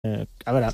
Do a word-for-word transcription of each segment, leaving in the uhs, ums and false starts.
Eh, a veure,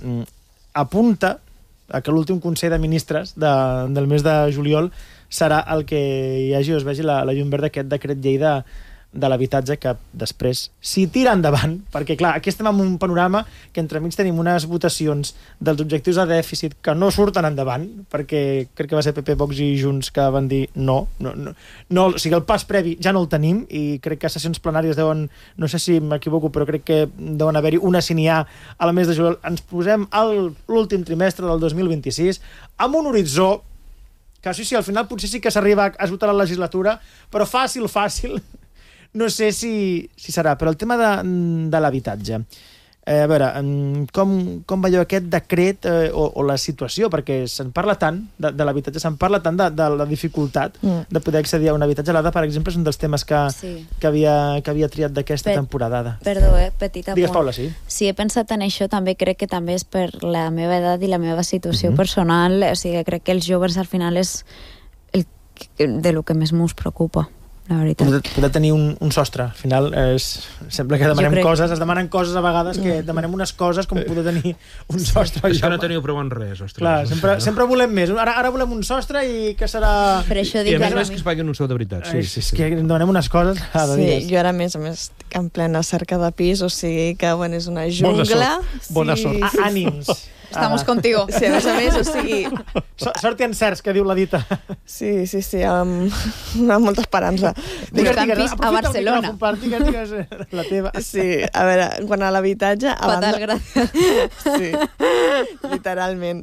apunta a que l'últim Consell de Ministres de, del mes de juliol serà el que hi hagi o es vegi la, la llum verda d'aquest decret llei de, de l'habitatge que després s'hi tira endavant, perquè clar, aquí estem en un panorama que entremig tenim unes votacions dels objectius de dèficit que no surten endavant, perquè crec que va ser P P, Vox i Junts que van dir no, no, no, no, o sigui, el pas previ ja no el tenim i crec que a sessions plenàries deuen, no sé si m'equivoco, però crec que deuen haver-hi una si n'hi ha al mes de juliol. Ens posem a l'últim trimestre del dos mil vint-i-sis amb un horitzó que sí, sí, al final potser sí que s'arriba a esgotar la legislatura, però fàcil, fàcil no sé si, si serà. Però el tema de, de l'habitatge, eh, a veure, com, com veieu aquest decret eh, o, o la situació? Perquè se'n parla tant de, de l'habitatge, se'n parla tant de, de la dificultat mm. de poder accedir a un habitatge. L'Ada, per exemple, és un dels temes que, sí. que, havia, que havia triat d'aquesta per, temporada. Perdó, eh? Petit apunt. Digues, Paula, sí. Si he pensat en això, també crec que també és per la meva edat i la meva situació mm-hmm. personal. O sigui, crec que els joves al final és el, de lo que més m'us preocupa. La veritat. Poder, poder tenir un, un sostre. Al final és, sembla que demanem crec... coses, es demanen coses a vegades que demanem unes coses com poder tenir un sostre. És que no teniu prou en res, ostres. Clar, sempre, no? sempre volem més. Ara, ara volem un sostre i que serà... Per això dic I a més, més que es paguin un sou de veritat. Sí, sí, sí. És que demanem unes coses cada sí, dia. Jo ara, a més a més, en plena cerca de pis, o sigui que, bueno, és una jungla. Bona sort. Sí, sí. Ànims. Estamos contigo. Sí, a més a més, o sigui... Sort i encerts, que diu la dita. Sí, sí, sí, amb, amb molta esperança. Digues, digues, a Barcelona. Digues, digues la teva. Sí, a veure, quan a l'habitatge... Fatal, banda... gràcies. Sí, literalment.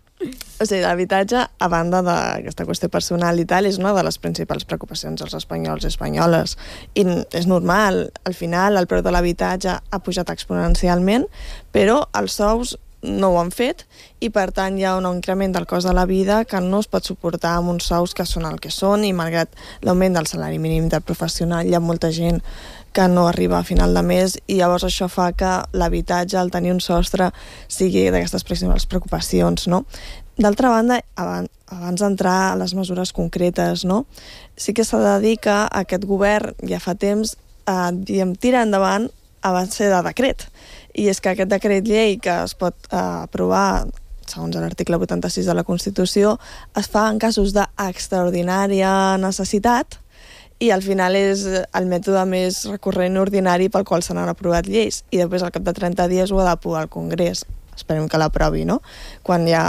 O sigui, l'habitatge, a banda d'aquesta qüestió personal i tal, és una de les principals preocupacions dels espanyols i espanyoles. I és normal, al final el preu de l'habitatge ha pujat exponencialment, però els sous no ho han fet i per tant hi ha un increment del cost de la vida que no es pot suportar amb uns sous que són el que són, i malgrat l'augment del salari mínim interprofessional hi ha molta gent que no arriba a final de mes, i llavors això fa que l'habitatge, el tenir un sostre, sigui d'aquestes principals preocupacions, no? D'altra banda, abans, abans d'entrar a les mesures concretes, no? Sí que s'ha de dir que aquest govern ja fa temps eh, diem, tira endavant a base de decret. I és que aquest decret llei que es pot eh, aprovar segons l'article vuitanta-sis de la Constitució es fa en casos d'extraordinària necessitat, i al final és el mètode més recurrent i ordinari pel qual se n'han aprovat lleis, i després al cap de trenta dies ho ha d'aprovar al Congrés. Esperem que l'aprovi, no? Quan ja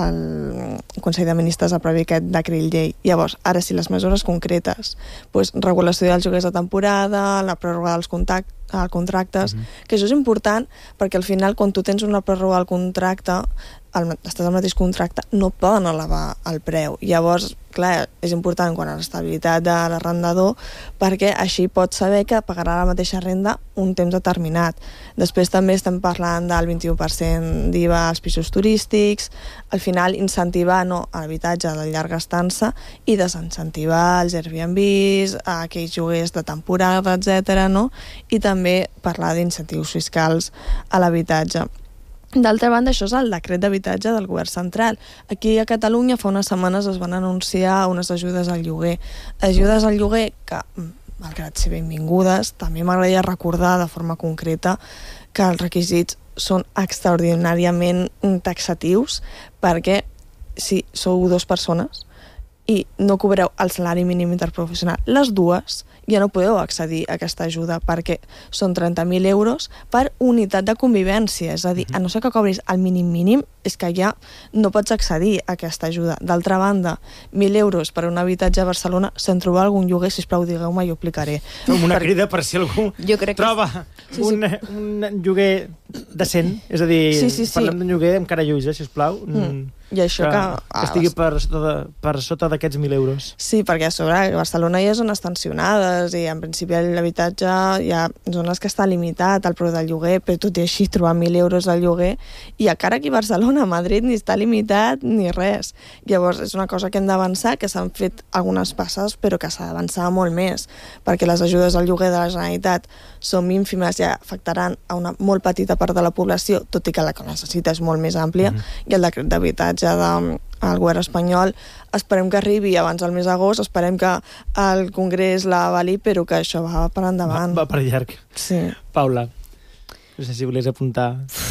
el Consell de Ministres aprovi aquest decret llei. Llavors, ara sí, les mesures concretes, doncs, regulació dels lloguers de temporada, la pròrroga dels contactes, contractes, uh-huh. que això és important perquè al final quan tu tens una pròrroga al contracte, el, estàs al mateix contracte, no poden elevar el preu. Llavors, clar, és important quan a l'estabilitat de l'arrendador, perquè així pots saber que pagarà la mateixa renda un temps determinat. Després també estem parlant del vint-i-u per cent d'I V A als pisos turístics, al final incentivar no, l'habitatge de llarga estança i desincentivar els Airbnbs, aquells lloguers de temporada, etcètera, no? I també parlar d'incentius fiscals a l'habitatge. D'altra banda, això és el decret d'habitatge del govern central. Aquí a Catalunya fa unes setmanes es van anunciar unes ajudes al lloguer. Ajudes al lloguer que, malgrat ser benvingudes, també m'agradaria recordar de forma concreta que els requisits són extraordinàriament taxatius, perquè si sou dues persones i no cobreu el salari mínim interprofessional, les dues ja no podeu accedir a aquesta ajuda perquè són trenta mil euros per unitat de convivència, és a dir, a no ser que cobris el mínim mínim, és que ja no pots accedir a aquesta ajuda. D'altra banda, mil euros per un habitatge a Barcelona, si en trobeu algun lloguer, sisplau, digueu-me, jo aplicaré. Com una crida per si algú jo crec que... troba sí, sí. Un, un lloguer decent, és a dir, sí, sí, sí. parlem d'un lloguer amb cara lluïsa, sisplau. Mm. I això que, que, que estigui per sota, per sota d'aquests mil euros. Sí, perquè a sobre a Barcelona hi ha zones tensionades i en principi l'habitatge hi ha zones que està limitat el preu del lloguer, però tot i així trobar mil euros al lloguer, i encara aquí a Barcelona, a Madrid, ni està limitat ni res. Llavors és una cosa que hem d'avançar, que s'han fet algunes passes però que s'ha d'avançar molt més, perquè les ajudes al lloguer de la Generalitat són ínfimes i afectaran a una molt petita part de la població, tot i que la que necessita és molt més àmplia, mm-hmm. i el decret d'habitatge del govern espanyol esperem que arribi abans del mes d'agost, esperem que el Congrés l'avali, però que això va per endavant. Va, va per llarg. Sí. Paula, no sé si volies apuntar.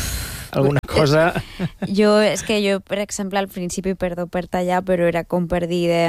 alguna cosa... Jo, és que jo, per exemple, al principi, perdó per tallar, però era com per dir de...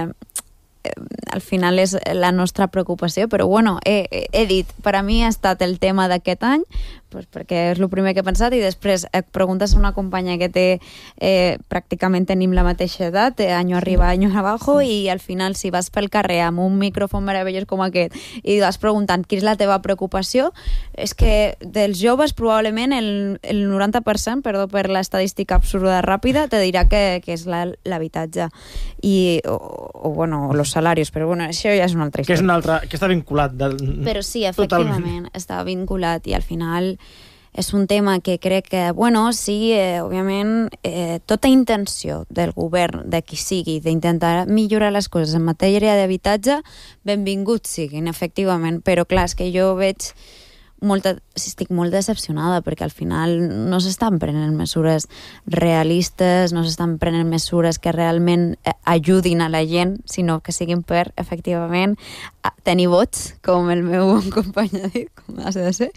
al final és la nostra preocupació, però bueno, he, he dit, per a mi ha estat el tema d'aquest any, pues perquè és el primer que he pensat, i després et preguntes a una companya que té eh, pràcticament tenim la mateixa edat, eh, any arriba, any abajo, i al final si vas pel carrer amb un micròfon meravellós com aquest i vas preguntant quina és la teva preocupació, és que dels joves probablement el, el noranta per cent, perdó per l'estadística absurda ràpida, te dirà que, que és l'habitatge i, o, o bueno, los salarios, però bueno, això ja és una altra història. Que és una altra, que està vinculat. De... Però sí, efectivament, totalment. Està vinculat i al final és un tema que crec que, bueno, sí, eh, òbviament, eh, tota intenció del govern, de qui sigui, d'intentar millorar les coses en matèria d'habitatge, benvinguts siguin, efectivament, però clar, és que jo veig molta, estic molt decepcionada perquè al final no s'estan prenent mesures realistes, no s'estan prenent mesures que realment ajudin a la gent, sinó que siguin per, efectivament, tenir vots, com el meu bon company ha dit, com ha de ser.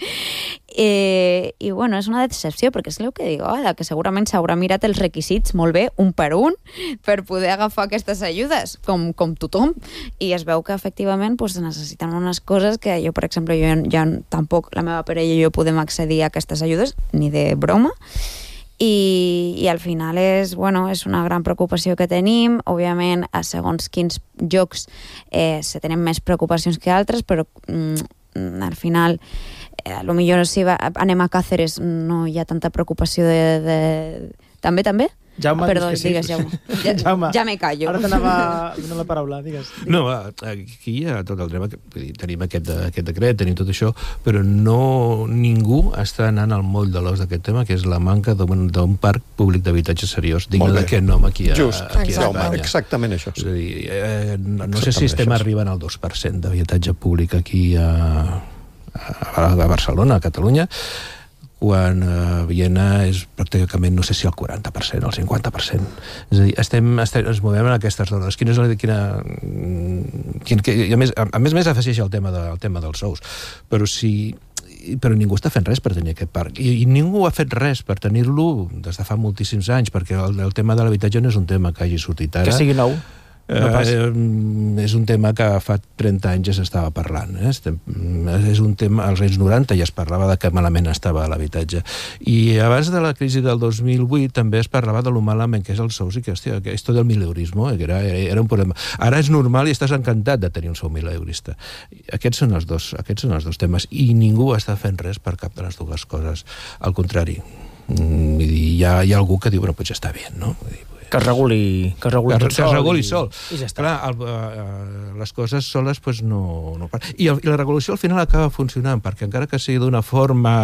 Eh, I, bueno, és una decepció, perquè és el que dic, oh, que segurament s'haurà mirat els requisits molt bé, un per un, per poder agafar aquestes ajudes, com, com tothom, i es veu que, efectivament, pues, necessiten unes coses que jo, per exemple, jo ja tampoc, la meva parella i jo podem accedir a aquestes ajudes, ni de broma, i, i al final és, bueno, és una gran preocupació que tenim. Òbviament, a segons quins llocs eh, se tenen més preocupacions que altres, però mm, al final eh, a lo millor si va, anem a Càceres no hi ha tanta preocupació de... de... També, també? Jaume, ah, perdó, que sí. digues, Jaume. Ja, Jaume, ja me callo. Ara t'anava donant la paraula, digues. digues. No, aquí hi ha tot el tema, tenim aquest, aquest decret, tenim tot això, però no ningú està anant al moll de l'os d'aquest tema, que és la manca d'un parc públic d'habitatge seriós, digne d'aquest nom aquí a, Just, aquí a Jaume, exactament això. És a dir, eh, no, no sé si estem arribant al dos per cent d'habitatge públic aquí a, a, a Barcelona, a Catalunya, quan a Viena és pràcticament, no sé si el quaranta per cent o el cinquanta per cent. És a dir, estem, estem, ens movem en aquestes zones. Quina és la... Quina, quin, que, a, més, a més, més afegeix el tema, de, el tema dels sous. Però si... però ningú està fent res per tenir aquest parc. I, i ningú ha fet res per tenir-lo des de fa moltíssims anys, perquè el, el tema de l'habitatge no és un tema que hagi sortit ara. Que sigui nou. No eh, és un tema que fa trenta anys ja s'estava parlant. Eh? Estem, és un tema, als anys noranta ja es parlava de que malament estava l'habitatge. I abans de la crisi del dos mil vuit també es parlava de lo malament que és el sous i que, hòstia, que és tot el mileurismo, eh? que era, era, era un problema. Ara és normal i estàs encantat de tenir un sou mileurista. Aquests són els dos, aquests són els dos temes i ningú està fent res per cap de les dues coses. Al contrari, hi ha, hi ha algú que diu, bueno, pues ja està bé, no? Vull dir, que es reguli, que es reguli, que es reguli i, sol. I ja està. Clar, el, uh, les coses soles pues, no... no I, el, I la regulació al final acaba funcionant, perquè encara que sigui d'una forma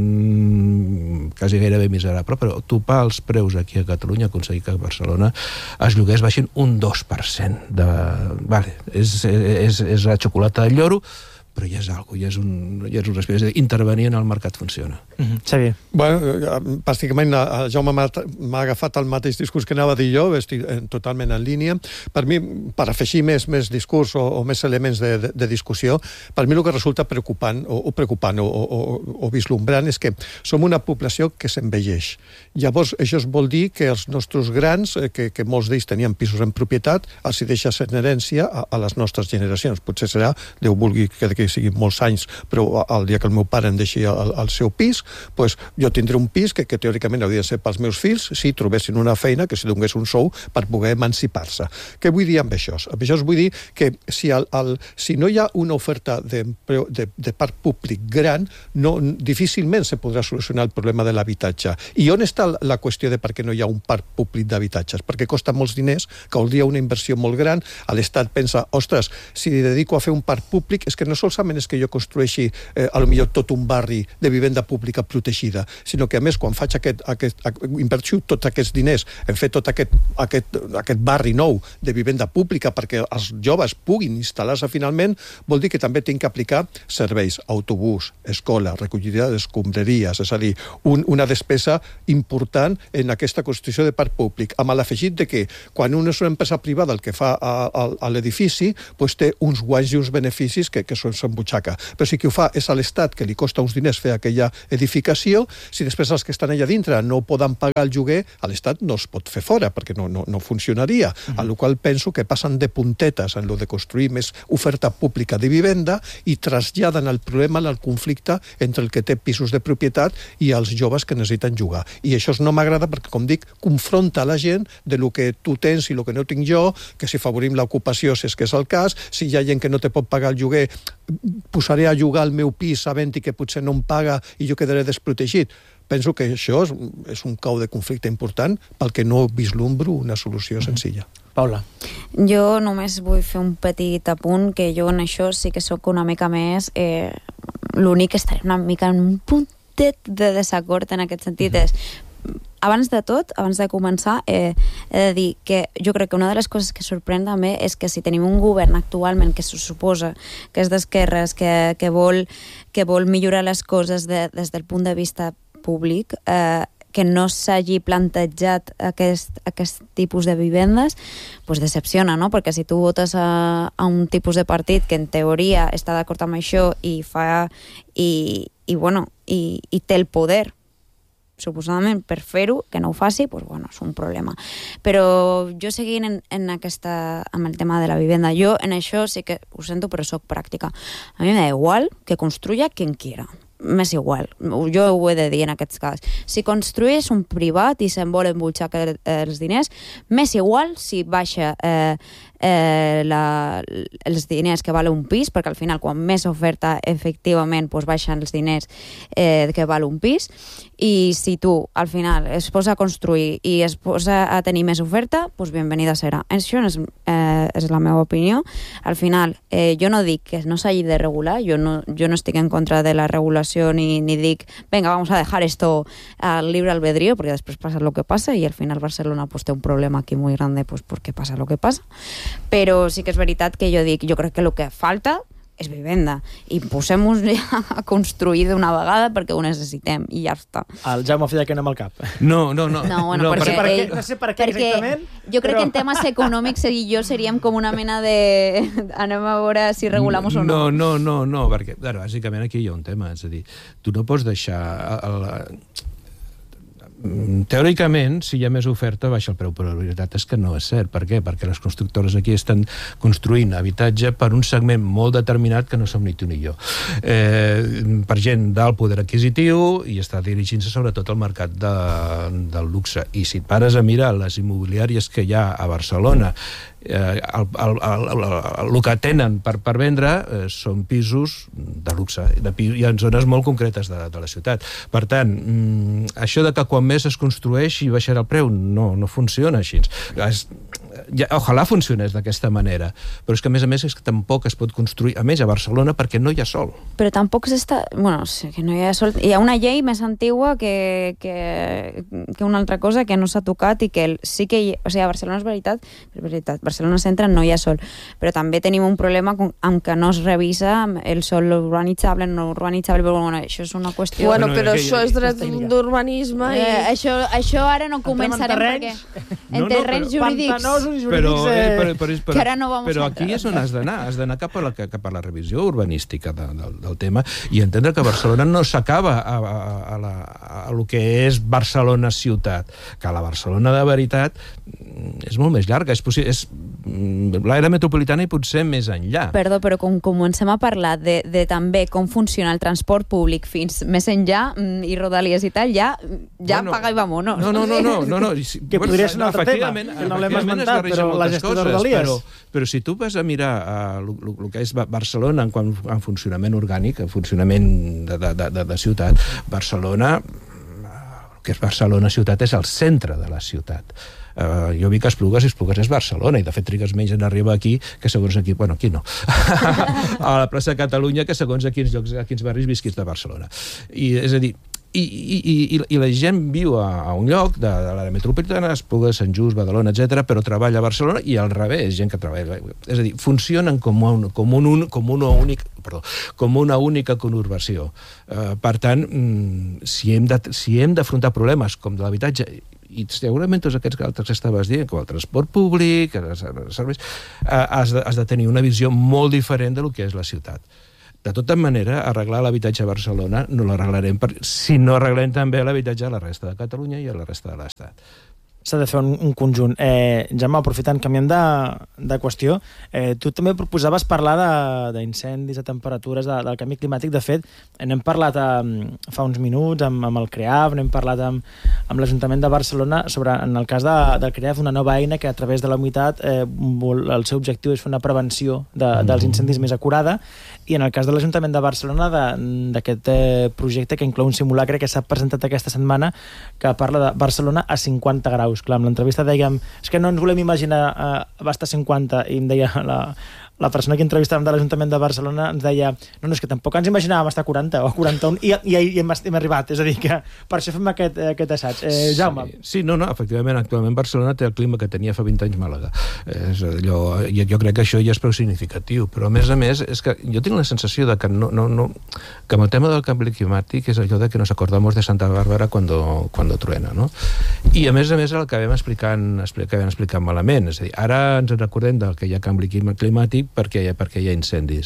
mm, quasi gairebé miserable, però topar els preus aquí a Catalunya, aconseguir que a Barcelona els lloguers baixin un dos per cent. De... Vale, és, és, és la xocolata del lloro, però ja és algo, ja és un, ja és un respecte. És a dir, intervenir en el mercat funciona. Mm-hmm. Xavier. Bueno, pràcticament el Jaume m'ha agafat el mateix discurs que anava a dir jo, estic totalment en línia. Per mi, per afegir més, més discurs o, o més elements de, de, de discussió, per mi el que resulta preocupant o, o preocupant o, o, o vislumbrant és que som una població que s'envelleix. Llavors, això vol dir que els nostres grans, que, que molts d'ells tenien pisos en propietat, els hi deixa ser en herència a, a les nostres generacions. Potser serà, Déu vulgui que que siguin molts anys, però el dia que el meu pare em deixi el, el seu pis, pues, jo tindré un pis que, que teòricament hauria de ser pels meus fills si trobessin una feina que si donés un sou per poder emancipar-se. Què vull dir amb això? Amb això vull dir que si, el, el, si no hi ha una oferta de, de, de parc públic gran, no, difícilment se podrà solucionar el problema de l'habitatge. I on està la qüestió de per què no hi ha un parc públic d'habitatges? Perquè costa molts diners, caldria una inversió molt gran, l'Estat pensa, ostres, si dedico a fer un parc públic és que no solament és que jo construeixi eh, a lo millor tot un barri de vivenda pública protegida, sinó que a més quan faig aquest, aquest, invertiu tots aquests diners en fer tot aquest, aquest, aquest barri nou de vivenda pública perquè els joves puguin instal·lar-se finalment, vol dir que també tinc que aplicar serveis, autobús, escola, recollida d'escombraries, és a dir, un, una despesa important en aquesta construcció de parc públic, amb l'afegit de que quan una és una empresa privada el que fa a, a, a l'edifici, pues té uns guanys i uns beneficis que, que són sa butxaca. Però si qui ho fa és a l'Estat, que li costa uns diners fer aquella edificació, si després els que estan allà dintre no poden pagar el lloguer, a l'Estat no es pot fer fora, perquè no, no, no funcionaria. Uh-huh. A la qual penso que passen de puntetes en lo de construir més oferta pública de vivenda i traslladen el problema al conflicte entre el que té pisos de propietat i els joves que necessiten jugar. I això no m'agrada perquè, com dic, confronta la gent de lo que tu tens i lo que no tinc jo, que si favorim l'ocupació, si és que és el cas, si hi ha gent que no te pot pagar el lloguer, posaré a llogar el meu pis sabent que potser no em paga i jo quedaré desprotegit. Penso que això és, és un cau de conflicte important pel que no vislumbro una solució senzilla. Paula. Jo només vull fer un petit apunt, que jo en això sí que sóc una mica més... Eh, l'únic que estaré una mica en un puntet de desacord en aquest sentit és... Abans de tot, abans de començar, eh, he de dir que jo crec que una de les coses que sorprèn també és que si tenim un govern actualment que se suposa que és d'esquerres, que, que, vol, que vol millorar les coses de, des del punt de vista públic, eh, que no s'hagi plantejat aquest, aquest tipus de vivendes, pues decepciona, no? Perquè si tu votes a, a un tipus de partit que en teoria està d'acord amb això i fa i, i, bueno, i, i té el poder suposadament per fer-ho, que no ho faci, pues bueno, és un problema. Però jo seguint en, en aquesta, amb el tema de la vivenda, jo en això sí que ho sento, però soc pràctica. A mi me da igual que construya quien quiera. M'és igual, jo ho he de dir en aquest cas. Si construeix un privat i se'n vol embutxacar els diners, m'és igual si baixa eh, eh, la, els diners que val un pis, perquè al final quan més oferta efectivament pues, baixen els diners eh, que val un pis, i si tu al final es posa a construir i es posa a tenir més oferta, pues bienvenida serà. Això és, eh, és la meva opinió. Al final, eh, jo no dic que no s'hagi de regular, jo no, jo no estic en contra de la regulació Ni, ni dic, venga, vamos a dejar esto al libre albedrío, porque después pasa lo que pasa y al final Barcelona pues, té un problema aquí muy grande pues, porque pasa lo que pasa. Però sí que és veritat que jo dic, jo crec que el que falta és vivenda i posem-nos ja a construir d'una vegada perquè ho necessitem i ja està. El Jaume feia que anem al cap. No, no, no. No, bueno, no, perquè, per què, ell, no sé per què exactament. Jo crec però... que en temes econòmics ell i jo seríem com una mena de... anem a veure si regulamos o no. No, no, no, no, perquè, clar, bàsicament aquí hi ha un tema, és a dir, tu no pots deixar... El, el, teòricament, si hi ha més oferta, baixa el preu, però la veritat és que no és cert. Per què? Perquè les constructores aquí estan construint habitatge per un segment molt determinat que no som ni tu ni jo. Eh, per gent d'alt poder adquisitiu i està dirigint-se sobretot al mercat de, del luxe. I si et pares a mirar les immobiliàries que hi ha a Barcelona, eh, el, el, el, el, el, el que tenen per, per vendre eh, són pisos de luxe de, i en zones molt concretes de, de la ciutat. Per tant, mm, això de que quan més es construeix i baixarà el preu, no, no funciona així. Es, ja, ojalà funcionés d'aquesta manera, però és que a més a més és que tampoc es pot construir, a més a Barcelona, perquè no hi ha sol. Però tampoc s'està... Bueno, sí, que no hi ha sol. Hi ha una llei més antigua que, que, que una altra cosa que no s'ha tocat i que el, sí que... Hi, o sigui, a Barcelona és veritat, és veritat, Barcelona Centre no hi ha sol, però també tenim un problema con, amb que no es revisa el sol urbanitzable, no urbanitzable, però bueno, això és una qüestió... Bueno, però això és dret d'urbanisme i... Eh, això, això ara no començarem perquè... En terrenys jurídics... Però, eh, però, però, però, que ara no vamos però a aquí és on has d'anar, has d'anar cap, a la, cap a la revisió urbanística de, de, del tema i entendre que Barcelona no s'acaba a, a, a, la, a lo que és Barcelona ciutat, que la Barcelona de veritat és molt més llarga, és, és l'àrea metropolitana i potser més enllà. Perdó, però com comencem a parlar de, de també com funciona el transport públic fins més enllà i Rodalies i tal, ja, ja bueno, paga i vámonos. No, no, no, no, no, no. Que bueno, podria ser un altre tema, que no l'hem esmentat, però la gestió de Rodalies. Però, però si tu vas a mirar el que és Barcelona en, en funcionament orgànic, en funcionament de, de, de, de ciutat, Barcelona, el que és Barcelona ciutat és el centre de la ciutat. Uh, jo vi que Esplugues i Esplugues és Barcelona i de fet trigues menys en arribar aquí que segons aquí, bueno aquí no a la plaça de Catalunya que segons a quins llocs, a quins barris visquis de Barcelona i és a dir I, i, i, i la gent viu a, a un lloc de, de l'àrea metropolitana, Esplugues, Sant Just, Badalona, etcètera, però treballa a Barcelona i al revés, gent que treballa... És a dir, funcionen com, un, com, un, com, una, única, perdó, com una única conurbació. Uh, per tant, mm, si hem de, si hem d'afrontar problemes com de l'habitatge i segurament tots aquests altres que estaves dient, com el transport públic, els serveis, uh, has, de, has de tenir una visió molt diferent de lo que és la ciutat. De tota manera, arreglar l'habitatge a Barcelona no l'arreglarem per... si no arreglem també l'habitatge a la resta de Catalunya i a la resta de l'Estat. S'ha de fer un, un conjunt. Eh, Jaume, aprofitant, canviem de, de qüestió, eh, tu també proposaves parlar d'incendis, de, de temperatures, de, del canvi climàtic. De fet, n'hem parlat eh, fa uns minuts amb, amb el CREAF, n'hem parlat amb, amb l'Ajuntament de Barcelona sobre, en el cas de, del CREAF, una nova eina que a través de la humitat eh, vol, el seu objectiu és fer una prevenció de, dels incendis més acurada, i en el cas de l'Ajuntament de Barcelona d'aquest eh, projecte que inclou un simulacre que s'ha presentat aquesta setmana que parla de Barcelona a cinquanta graus. Clar, amb l'entrevista dèiem, és que no ens volem imaginar eh, abasta cinquanta, i em deia la, la persona que entrevistàvem de l'Ajuntament de Barcelona ens deia, no, no, és que tampoc ens imaginàvem estar a quaranta o a quaranta-un, i, i, i hem, hem arribat, és a dir, que per això fem aquest, aquest assaig. Eh, Jaume. Sí, sí, no, no, efectivament, actualment Barcelona té el clima que tenia fa vint anys Màlaga. És allò, jo, jo crec que això ja és prou significatiu, però a més a més, és que jo tinc la sensació de que no, no, no, que amb el tema del canvi climàtic és allò de que nos acordamos de Santa Bàrbara cuando, cuando truena, no? I a més a més el que vam explicant, acabem explicant malament, és a dir, ara ens recordem del que hi ha canvi climàtic perquè hi ha, perquè hi ha incendis.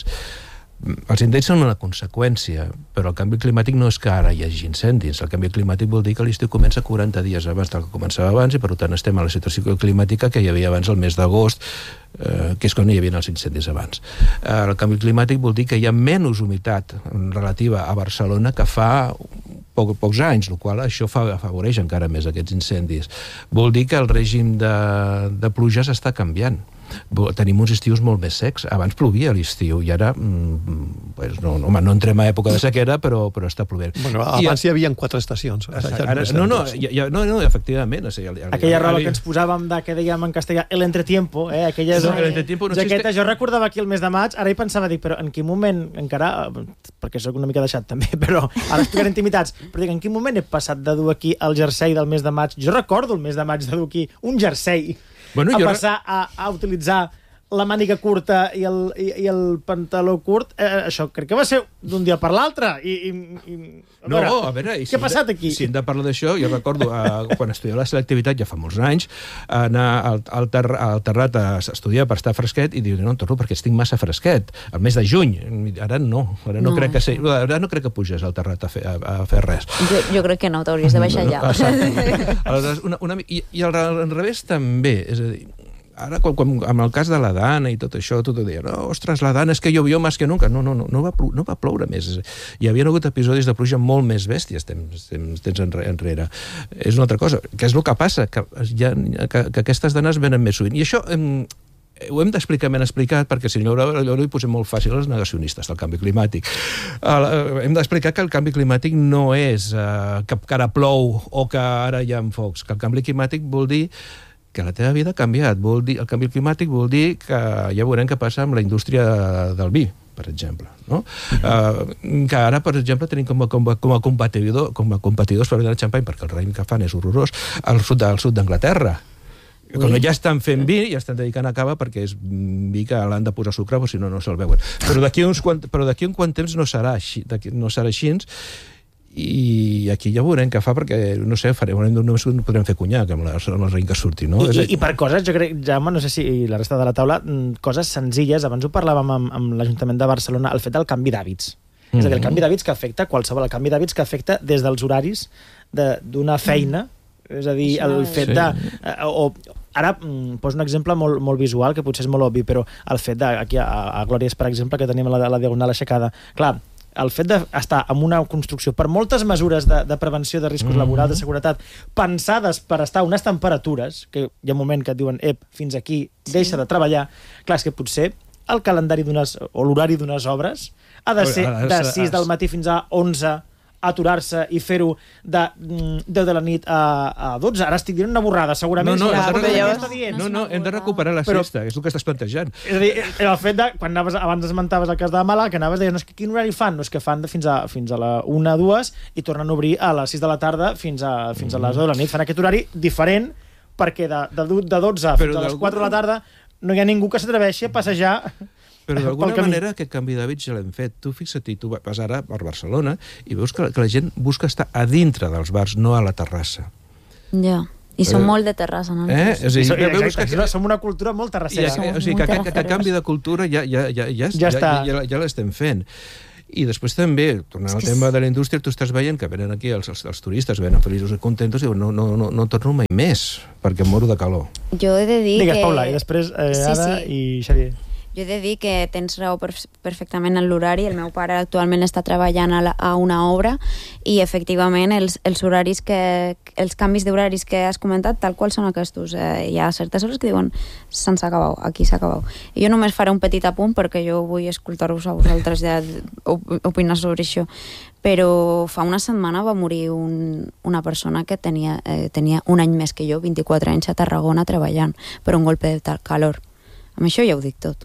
Els incendis són una conseqüència, però el canvi climàtic no és que ara hi hagi incendis. El canvi climàtic vol dir que l'estiu comença quaranta dies abans del que començava abans, i per tant estem a la situació climàtica que hi havia abans el mes d'agost, eh, que és quan hi havia els incendis abans. Eh, el canvi climàtic vol dir que hi ha menys humitat relativa a Barcelona que fa poc, pocs anys, el qual això fa, afavoreix encara més aquests incendis. Vol dir que el règim de, de pluges està canviant. Tenim uns estius molt més secs. Abans plovia a l'estiu i ara mm, pues no, no, no entrem a època de sequera, però, però està plovent. Bueno, abans I, hi havia quatre estacions. Ara, ara, no, no, ja, no, no, efectivament. O sigui, el, el, aquella roba que ens posàvem de, que dèiem en castellà, el entretiempo, eh? Aquelles no, el entretiempo no jaquetes, existe... jo recordava aquí el mes de maig, ara hi pensava, dic, però en quin moment, encara, perquè sóc una mica deixat també, però ara explicaré intimitats, però dic, en quin moment he passat de dur aquí el jersei del mes de maig? Jo recordo el mes de maig de dur aquí un jersei, bueno, a passar a, a utilitzar la màniga curta i el, i, i el pantaló curt, eh, això crec que va ser d'un dia per l'altre. I, i, i, a no, veure, a veure, què si ha passat aquí? Si hem de parlar d'això, jo recordo, eh, quan estudiava la selectivitat, ja fa molts anys, anar al, al, ter, al terrat a estudiar per estar fresquet i dir, no, em torno perquè estic massa fresquet. El mes de juny, ara no. Ara no, no crec que ser, ara no crec que pugés al terrat a fer, a, a fer res. Jo, jo crec que no, t'hauries de baixar no, ja. No, aleshores, una, una, i, i al, al revés també, és a dir, ara, quan, quan, amb el cas de la Dana i tot això, tot ho deia, no, ostres, la Dana és que llovió més que nunca. No, no, no, no va, no va ploure més. Hi havia hagut episodis de pluja molt més bèsties temps, temps, temps enrere. És una altra cosa. Què és el que passa? Que, ja, que, que aquestes danes venen més sovint. I això em, ho hem d'explicar ben explicat, perquè si no, allò ho posem molt fàcil als negacionistes del canvi climàtic. Uh, hem d'explicar que el canvi climàtic no és uh, que, que ara plou o que ara hi ha focs. Que el canvi climàtic vol dir que la teva vida ha canviat. Vol dir, el canvi climàtic vol dir que ja veurem què passa amb la indústria del vi, per exemple. No? Uh, que ara, per exemple, tenim com a, com a, com a, competidor, com a competidors per vendre el xampany, perquè el raïm que fan és horrorós, al sud, al sud d'Anglaterra. Quan ja estan fent vi, ja estan dedicant a cava perquè és vi que l'han de posar sucre, o si no, no se'l veuen. Però d'aquí uns quant, però d'aquí un quant temps no serà així, no serà així, i aquí ja veurem què fa, perquè, no sé, farem, només podrem fer conyac amb les, amb les raïm que surti, no? I, i, I per coses, jo crec, Jaume, no sé si la resta de la taula, coses senzilles, abans ho parlàvem amb, amb l'Ajuntament de Barcelona, el fet del canvi d'hàbits. Mm-hmm. És a dir, el canvi d'hàbits que afecta qualsevol, el canvi d'hàbits que afecta des dels horaris d'una feina, és a dir, el fet sí. de... O, ara poso un exemple molt, molt visual, que potser és molt obvi, però el fet de, aquí a, a Glòries, per exemple, que tenim la, la diagonal aixecada, clar, el fet d'estar en una construcció per moltes mesures de, de prevenció de riscos mm-hmm. laborals, de seguretat, pensades per estar a unes temperatures, que hi ha un moment que et diuen, ep, fins aquí, deixa sí. de treballar, clar, és que potser el calendari d'unes, o l'horari d'unes obres ha de ser de sis del matí fins a onze, aturar-se i fer-ho de deu de la nit a, a dotze. Ara estic dient una borrada, segurament. No, no, serà, hem de, recuperar, no, no, hem de recuperar la però, siesta, és el que estàs plantejant. És a dir, el fet de, quan anaves, abans esmentaves el cas de Mala, que anaves dient, no, és que quin horari fan? No, és que fan de, fins, a, fins a la una, dues, i tornen a obrir a les sis de la tarda fins a, fins a les deu de la nit. Fan aquest horari diferent, perquè de, de, de dotze fins a les quatre de la tarda no hi ha ningú que s'atreveixi a passejar. Però d'alguna manera aquest canvi d'hàbits ja l'hem fet. Tu fixa't, tu vas ara per Barcelona i veus que, que la gent busca estar a dintre dels bars, no a la terrassa. Ja. I som eh? molt de terrassa, no? Eh? És a dir, exacte, veus que... exacte. Som una cultura molt terrassera. Ja, o sigui, que aquest canvi de cultura ja, ja, ja, ja, ja, ja, ja, ja, ja l'estem fent. I després també, tornant al tema de la indústria, tu estàs veient que venen aquí els, els, els turistes, venen feliços i contents i diuen, no, no, no, no torno mai més, perquè em moro de calor. Jo he de dir Digues, que... Paula, i després eh, Sí, Ada sí. i Xavier. Jo he de dir que tens raó perf perfectament en l'horari. El meu pare actualment està treballant a, la, a una obra i efectivament els, els horaris que, els canvis d'horaris que has comentat tal qual són aquests. Eh, hi ha certes hores que diuen se'ns ha acabat, aquí s'ha acabat. I jo només faré un petit apunt perquè jo vull escoltar-vos a vosaltres ja opinar sobre això. Però fa una setmana va morir un, una persona que tenia, eh, tenia un any més que jo, vint-i-quatre anys, a Tarragona treballant per un golpe de tal calor. Amb això ja ho dic tot.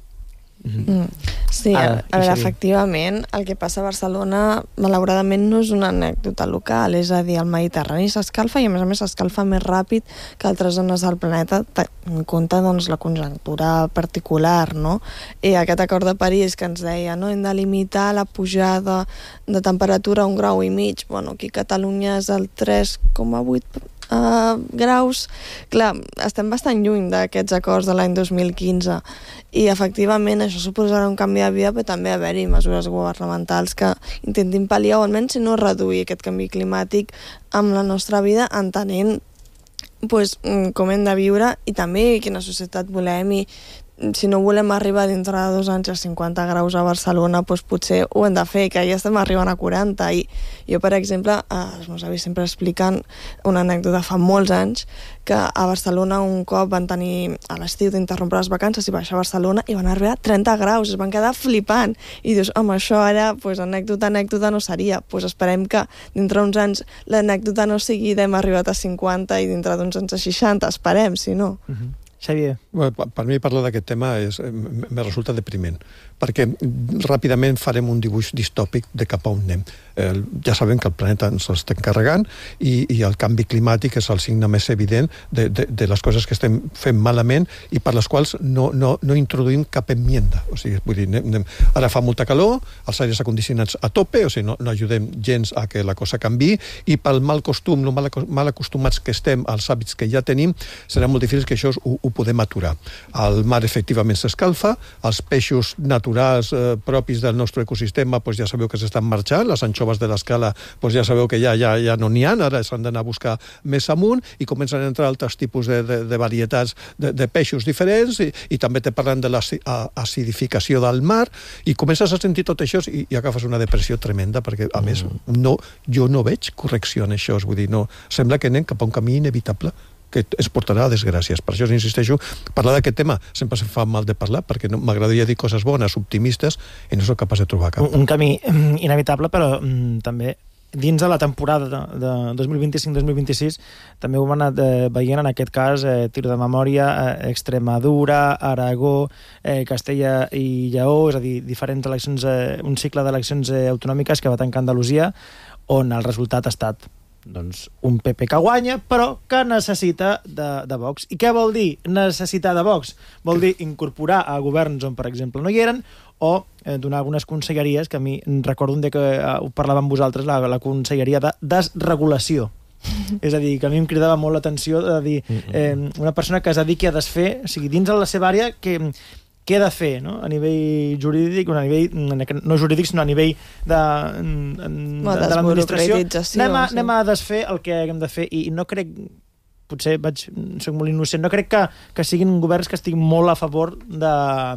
Mm. Sí, a, a veure, efectivament, el que passa a Barcelona, malauradament, no és una anècdota local, és a dir, el Mediterrani s'escalfa i, a més a més, s'escalfa més ràpid que altres zones del planeta, en compte, doncs, la conjuntura particular, no? I aquest acord de París que ens deia, no?, hem de limitar la pujada de temperatura a un grau i mig. Bueno, aquí a Catalunya és el tres coma vuit Uh, graus. Clar, estem bastant lluny d'aquests acords de l'any dos mil quinze i efectivament això suposarà un canvi de vida, però també haver-hi mesures governamentals que intentin pal·liar o almenys si no reduir aquest canvi climàtic amb la nostra vida, entenent pues, com hem de viure i també quina societat volem i si no volem arribar dintre de dos anys a cinquanta graus a Barcelona, doncs potser ho hem de fer, que ja estem arribant a quaranta. I jo, per exemple, els meus avis sempre expliquen una anècdota fa molts anys, que a Barcelona un cop van tenir a l'estiu d'interrompre les vacances i baixar a Barcelona i van arribar a trenta graus, es van quedar flipant. I dius, home, això ara, doncs, anècdota, anècdota no seria. Doncs esperem que dintre d'uns anys l'anècdota no sigui d'hem arribat a cinquanta i dintre d'uns anys a seixanta, esperem, si no. Uh-huh. Xavier. Bueno, per mi parlar d'aquest tema és, me resulta depriment, perquè ràpidament farem un dibuix distòpic de cap a on anem. Eh, ja sabem que el planeta ens l'estem carregant i, i el canvi climàtic és el signe més evident de, de, de les coses que estem fent malament i per les quals no, no, no introduïm cap enmienda. O sigui, vull dir, anem, anem, ara fa molta calor, els aires acondicionats a tope, o sigui, no, no ajudem gens a que la cosa canvi i pel mal costum, no mal, mal acostumats que estem als hàbits que ja tenim, serà molt difícil que això ho, ho podem aturar. El mar efectivament s'escalfa, els peixos naturals eh, propis del nostre ecosistema pues ja sabeu que s'estan marxant, les anxoves de l'escala pues ja sabeu que ja, ja, ja no n'hi ha, ara s'han d'anar a buscar més amunt i comencen a entrar altres tipus de, de, de varietats de, de peixos diferents i, i també te parlen de l'acidificació del mar i comences a sentir tot això i, i agafes una depressió tremenda perquè a més no, jo no veig correcció en això, vull dir, no, sembla que anem cap a un camí inevitable que es portarà a desgràcies. Per això insisteixo, parlar d'aquest tema sempre se'm fa mal de parlar, perquè no, m'agradaria dir coses bones, optimistes, i no soc capaç de trobar cap. Un, un camí inevitable, però mm, també dins de la temporada de, de dos mil vint-i-cinc dos mil vint-i-sis també ho hem anat eh, veient, en aquest cas, eh, tiro de memòria, eh, Extremadura, Aragó, eh, Castella i Lleó, és a dir, diferents eleccions, eh, un cicle d'eleccions eh, autonòmiques que va tancar Andalusia, on el resultat ha estat doncs, un P P que guanya, però que necessita de, de Vox. I què vol dir necessitar de Vox? Vol dir incorporar a governs on, per exemple, no hi eren, o eh, donar algunes conselleries, que a mi recordo un dia que eh, ho parlava amb vosaltres, la, la conselleria de desregulació. És a dir, que a mi em cridava molt l'atenció de dir, eh, una persona que es dediqui a desfer, o sigui, dins de la seva àrea, que què he de fer, no? A nivell jurídic, a nivell, no jurídic, sinó a nivell de, de, de, de l'administració. Anem, a, anem a desfer el que haguem de fer i no crec, potser vaig, soc molt innocent, no crec que, que siguin governs que estiguin molt a favor de,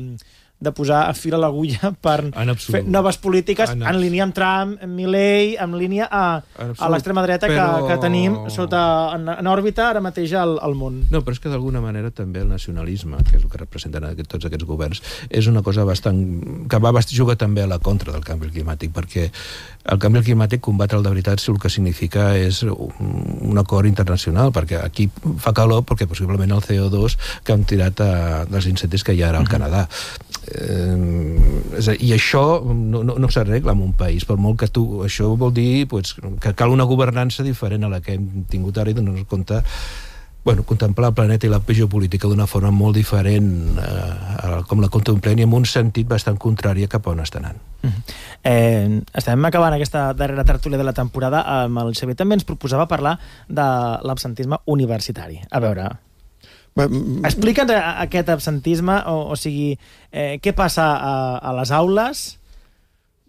de posar a fil a l'agulla per fer noves polítiques en, en línia amb Trump, amb Milei, en línia a, a l'extrema dreta però... que, que tenim sota, en, en òrbita ara mateix al, al món. No, però és que d'alguna manera també el nacionalisme, que és el que representen aquest, tots aquests governs, és una cosa bastant... que va jugar també a la contra del canvi climàtic, perquè el canvi climàtic, combatre'l de veritat, si el que significa és un acord internacional, perquè aquí fa calor perquè possiblement el C O dos que han tirat a, dels incendis que hi ha ara al Canadà. Eh, i això no, no, no s'arregla en un país, per molt que tu, això vol dir pues, que cal una governança diferent a la que hem tingut ara i donar-nos compte, bueno, contemplar el planeta i la geopolítica d'una forma molt diferent eh, com la contemplem i en un sentit bastant contrari a cap on està anant. Mm-hmm. eh, estem acabant aquesta darrera tertúlia de la temporada amb el Xavier. També ens proposava parlar de l'absentisme universitari. A veure... Explica'ns aquest absentisme, o, o sigui, eh, què passa a, a les aules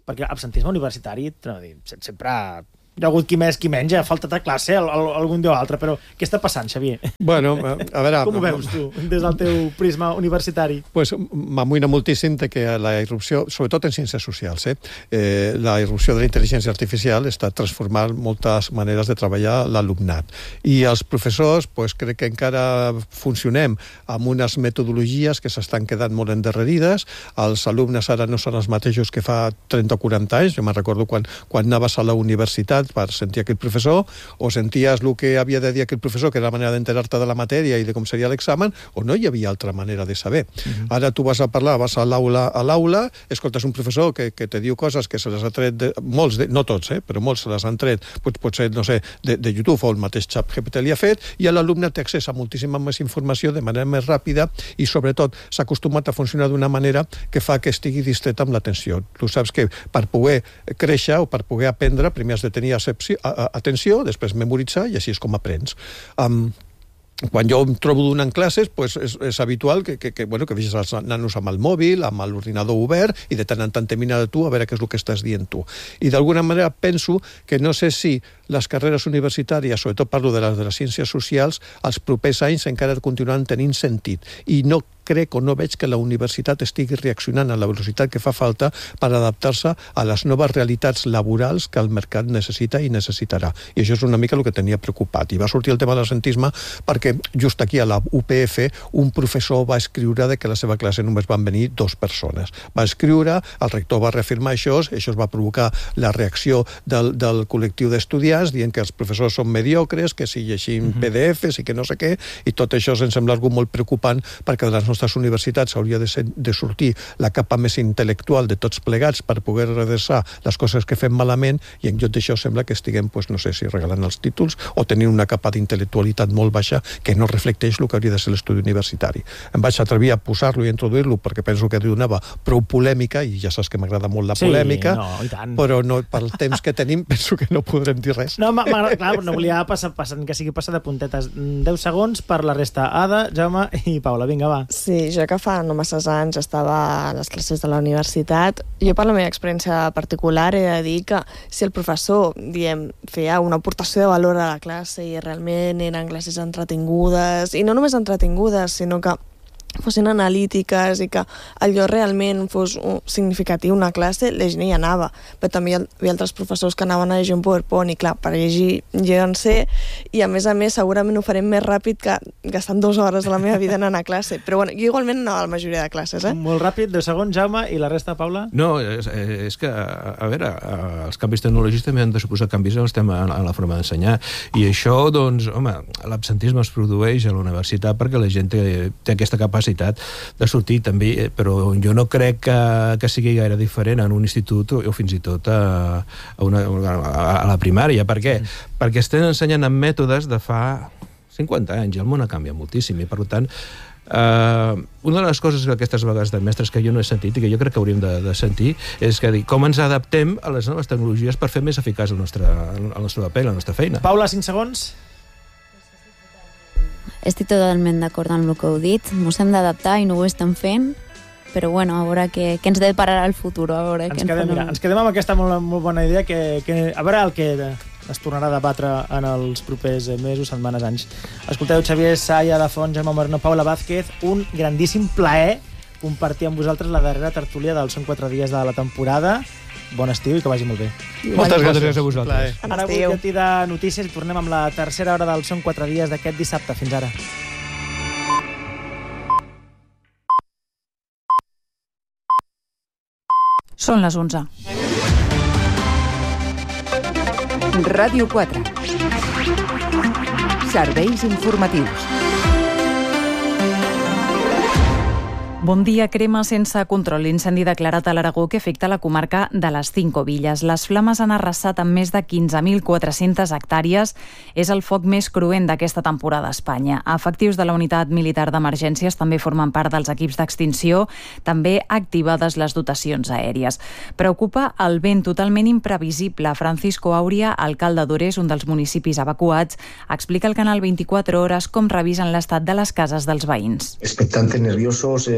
perquè l'absentisme universitari, no, sempre... Hi ha hagut qui més, qui menys, ha faltat a classe algun dia o altre, però què està passant, Xavier? Bueno, a veure... Com ho veus, tu, des del teu prisma universitari? Pues, m'amoïna moltíssim de que la irrupció, sobretot en ciències socials, eh, eh, la irrupció de la intel·ligència artificial està transformant moltes maneres de treballar l'alumnat. I els professors, pues, crec que encara funcionem amb unes metodologies que s'estan quedant molt endarrerides. Els alumnes ara no són els mateixos que fa trenta o quaranta anys. Jo me'n recordo quan, quan anaves a la universitat per sentir aquell professor, o senties el que havia de dir aquell professor, que era la manera d'enterar-te de la matèria i de com seria l'examen, o no hi havia altra manera de saber. Uh-huh. Ara tu vas a parlar, vas a l'aula, a l'aula, escoltes un professor que, que te diu coses que se les ha tret, de, molts, de, no tots, eh, però molts se les han tret, pot, potser, no sé, de, de YouTube, o el mateix xat G P T li ha fet, i l'alumne té accés a moltíssima més informació de manera més ràpida, i sobretot s'ha acostumat a funcionar d'una manera que fa que estigui distret amb l'atenció. Tu saps que per poder créixer o per poder aprendre, primer has de tenir atenció, després memoritzar, i així és com aprens. Um, quan jo em trobo donant classes, pues és, és habitual que, que, que, bueno, que vegis els nanos amb el mòbil, amb l'ordinador obert, i de tant en tant te mira de tu a veure què és el que estàs dient tu. I d'alguna manera penso que no sé si les carreres universitàries, sobretot parlo de les de les ciències socials, els propers anys encara continuaran tenint sentit. I no crec o no veig que la universitat estigui reaccionant a la velocitat que fa falta per adaptar-se a les noves realitats laborals que el mercat necessita i necessitarà. I això és una mica el que tenia preocupat. I va sortir el tema de l'absentisme perquè just aquí a la U P F un professor va escriure de que a la seva classe només van venir dos persones. Va escriure, el rector va reafirmar això, això es va provocar la reacció del, del col·lectiu d'estudiants dient que els professors són mediocres, que si llegim P D Fs i que no sé què, i tot això ens sembla algo molt preocupant perquè de les nostres universitats hauria de, ser, de sortir la capa més intel·lectual de tots plegats per poder redreçar les coses que fem malament, i en lloc d'això sembla que estiguem, pues, no sé si regalant els títols o tenint una capa d'intel·lectualitat molt baixa que no reflecteix el que hauria de ser l'estudi universitari. Em vaig atrevir a posar-lo i introduir-lo perquè penso que donava prou polèmica, i ja saps que m'agrada molt la polèmica, sí, no, però no, pel temps que tenim penso que no podrem dir res. No, clar, no volia passar, passar, que sigui passar de puntetes. deu segons per la resta. Ada, Jaume i Paula, vinga, va. Sí, jo que fa no masses anys estava a les classes de la universitat, jo per la meva experiència particular he de dir que si el professor, diem, feia una aportació de valor a la classe i realment eren classes entretingudes, i no només entretingudes, sinó que fossin analítiques i que allò realment fos significatiu una classe, la gent hi anava. Però també hi havia altres professors que anaven a llegir un PowerPoint, i clar, per llegir jo en sé, i a més a més segurament ho farem més ràpid que gastant dues hores de la meva vida anant a classe. Però bueno, jo igualment anava a la majoria de classes, eh? Molt ràpid, deu segons, Jaume, i la resta, Paula? No, és, és que, a veure, els canvis tecnològics també han de suposar canvis en el tema, en la forma d'ensenyar, i això, doncs, home, l'absentisme es produeix a la universitat perquè la gent té, té aquesta capacitat de sortir també, però jo no crec que, que sigui gaire diferent en un institut o, o fins i tot a, a, una, a la primària. Per què? Mm. Perquè estem ensenyant amb mètodes de fa cinquanta anys, i el món ha canviat moltíssim, i per tant Uh, una de les coses que aquestes vegades de mestres que jo no he sentit i que jo crec que hauríem de, de sentir és que dir, com ens adaptem a les noves tecnologies per fer més eficaç el nostre, el nostre paper, la nostra feina. Paula, cinc segons. Estic totalment d'acord amb el que heu dit. Ens hem d'adaptar i no ho estem fent, però bueno, a veure què, què ens depararà el futur. A veure ens, què quedem, ens, mira, ens quedem amb aquesta molt, molt bona idea que, que a veure el que es tornarà a debatre en els propers mesos, setmanes, anys. Escolteu, Xavier Saya, de Font, Jaume Moreno, Paula Vázquez, un grandíssim plaer compartir amb vosaltres la darrera tertúlia dels Són quatre dies de la temporada. Bon estiu i que vagi molt bé. Moltes gràcies, gràcies a vosaltres. Ara butlletí de notícies i tornem amb la tercera hora dels Són quatre dies d'aquest dissabte. Fins ara. Són les onze. Ràdio quatre. Serveis informatius. Bon dia. Crema sense control l'incendi declarat a l'Aragó que afecta la comarca de les Cinco Villes. Les flames han arrasat amb més de quinze mil quatre-centes hectàrees. És el foc més cruent d'aquesta temporada a Espanya. Efectius de la unitat militar d'emergències també formen part dels equips d'extinció, també activades les dotacions aèries. Preocupa el vent totalment imprevisible. Francisco Auria, alcalde d'Ores, un dels municipis evacuats, explica al canal vint-i-quatre hores com revisen l'estat de les cases dels veïns. Expectantes, nerviosos, eh,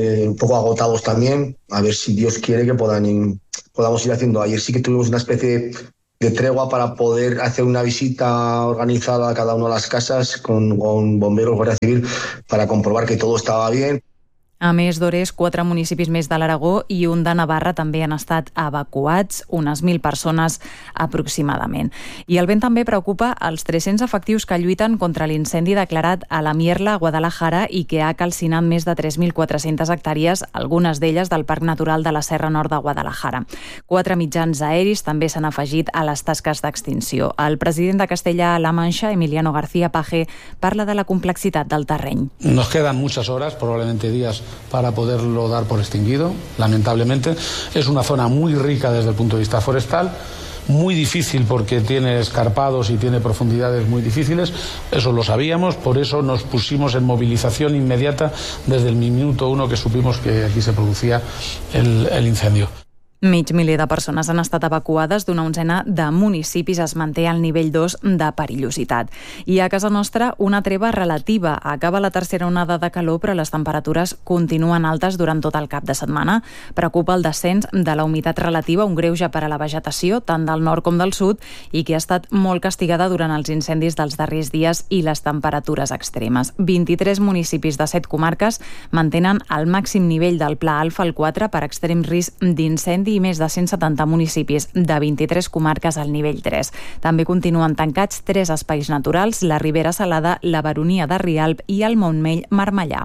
eh, un poco agotados también, a ver si Dios quiere que puedan, podamos ir haciendo. Ayer sí que tuvimos una especie de tregua para poder hacer una visita organizada a cada una de las casas con, con bomberos, Guàrdia Civil, para comprobar que todo estaba bien. A més d'Ores, quatre municipis més de l'Aragó i un de Navarra també han estat evacuats, unes mil persones aproximadament. I el vent també preocupa els tres-cents efectius que lluiten contra l'incendi declarat a la Mierla, a Guadalajara, i que ha calcinat més de tres mil quatre-centes hectàrees, algunes d'elles del Parc Natural de la Serra Nord de Guadalajara. Quatre mitjans aeris també s'han afegit a les tasques d'extinció. El president de Castella-La Manxa, Emiliano García Paje, parla de la complexitat del terreny. Nos quedan muchas horas, probablemente días, para poderlo dar por extinguido, lamentablemente. Es una zona muy rica desde el punto de vista forestal, muy difícil porque tiene escarpados y tiene profundidades muy difíciles, eso lo sabíamos, por eso nos pusimos en movilización inmediata desde el minuto uno que supimos que aquí se producía el, el incendio. Mig miler de persones han estat evacuades d'una onzena de municipis. Es manté al nivell dos de perillositat. I a casa nostra, una treva relativa. Acaba la tercera onada de calor, però les temperatures continuen altes durant tot el cap de setmana. Preocupa el descens de la humitat relativa, un greuge per a la vegetació, tant del nord com del sud, i que ha estat molt castigada durant els incendis dels darrers dies i les temperatures extremes. vint-i-tres municipis de set comarques mantenen el màxim nivell del Pla Alfa, el quatre, per extrem risc d'incendi, i més de cent setanta municipis de vint-i-tres comarques al nivell tres. També continuen tancats tres espais naturals, la Ribera Salada, la Baronia de Rialb i el Montmell Marmellà.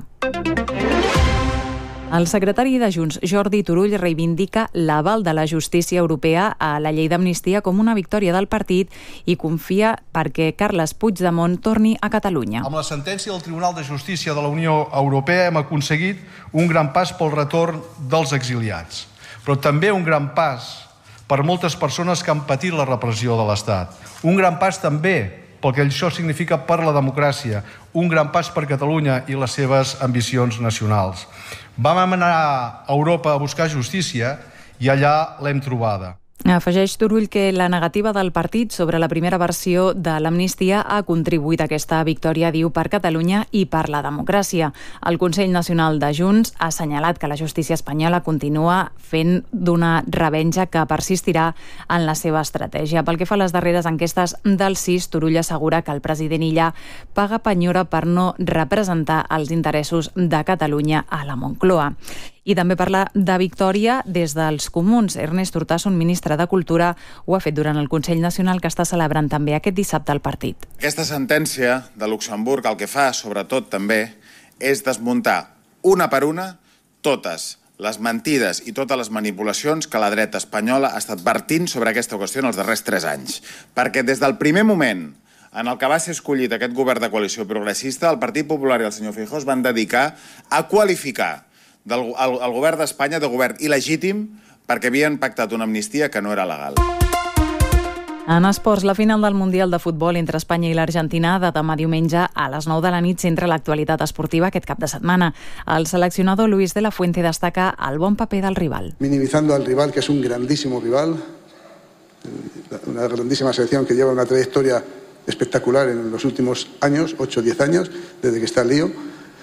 El secretari de Junts, Jordi Turull, reivindica l'aval de la justícia europea a la llei d'amnistia com una victòria del partit i confia perquè Carles Puigdemont torni a Catalunya. Amb la sentència del Tribunal de Justícia de la Unió Europea hem aconseguit un gran pas pel retorn dels exiliats, però també un gran pas per moltes persones que han patit la repressió de l'Estat. Un gran pas també pel que això significa per la democràcia, un gran pas per Catalunya i les seves ambicions nacionals. Vam anar a Europa a buscar justícia i allà l'hem trobada. Afegeix Turull que la negativa del partit sobre la primera versió de l'amnistia ha contribuït a aquesta victòria, diu, per Catalunya i per la democràcia. El Consell Nacional de Junts ha assenyalat que la justícia espanyola continua fent d'una revenja que persistirà en la seva estratègia. Pel que fa a les darreres enquestes del C I S, Turull assegura que el president Illa paga penyora per no representar els interessos de Catalunya a la Moncloa. I també parla de victòria des dels comuns. Ernest Urtasun, ministre de Cultura, ho ha fet durant el Consell Nacional que està celebrant també aquest dissabte al partit. Aquesta sentència de Luxemburg el que fa, sobretot també, és desmuntar una per una totes les mentides i totes les manipulacions que la dreta espanyola ha estat vertint sobre aquesta qüestió en els darrers tres anys. Perquè des del primer moment en el que va ser escollit aquest govern de coalició progressista, el Partit Popular i el senyor Feijóo es van dedicar a qualificar del, el, el govern d'Espanya de govern il·legítim perquè havien pactat una amnistia que no era legal. En esports, la final del Mundial de Futbol entre Espanya i l'Argentina de demà diumenge a les nou de la nit centra l'actualitat esportiva aquest cap de setmana. El seleccionador Luis de la Fuente destaca el bon paper del rival. Minimizando al rival, que es un grandísimo rival, una grandísima selección que lleva una trayectoria espectacular en los últimos años, ocho o diez años, desde que está el lío,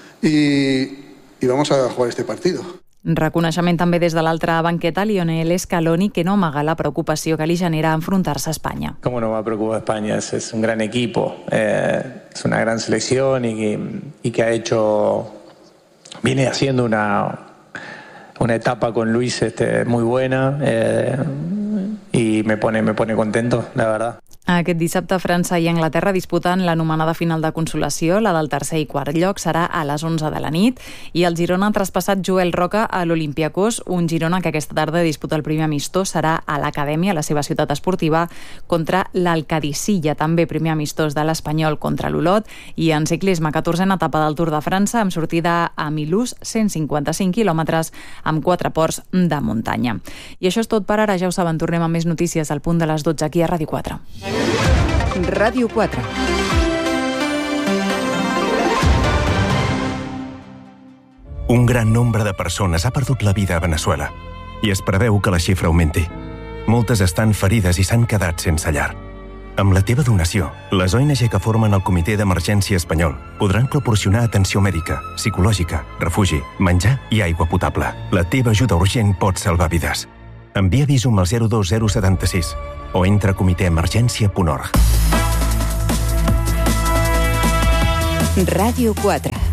y, y vamos a jugar este partido. Reconeixement també des de l'altra banqueta, Lionel Scaloni, que no amaga la preocupació que li genera enfrontar-se a Espanya. ¿Cómo no va a preocupar a España? Es, es un gran equipo, eh, es una gran selección y que, y que ha hecho, viene haciendo una, una etapa con Luis este, muy buena eh, y me pone, me pone contento, la verdad. Aquest dissabte França i Anglaterra disputen l'anomenada final de consolació. La del tercer i quart lloc serà a les onze de la nit i el Girona ha traspassat Joel Roca a l'Olympiacos, un Girona que aquesta tarda disputa el primer amistós, serà a l'Acadèmia, a la seva ciutat esportiva, contra l'Alcadicilla, també primer amistós de l'Espanyol contra l'Olot. I en ciclisme, catorzena etapa del Tour de França, amb sortida a Milús, cent cinquanta-cinc quilòmetres, amb quatre ports de muntanya. I això és tot per ara, ja ho saben, tornem amb més notícies al punt de les dotze aquí a Ràdio quatre. Ràdio quatre. Un gran nombre de persones ha perdut la vida a Veneçuela i es preveu que la xifra augmenti. Moltes estan ferides i s'han quedat sense llar. Amb la teva donació, les O N G que formen el Comitè d'Emergència Espanyol podran proporcionar atenció mèdica, psicològica, refugi, menjar i aigua potable. La teva ajuda urgent pot salvar vides. Envia Visum al zero dos zero set sis o entra a comitè emergència punt org. Ràdio quatre.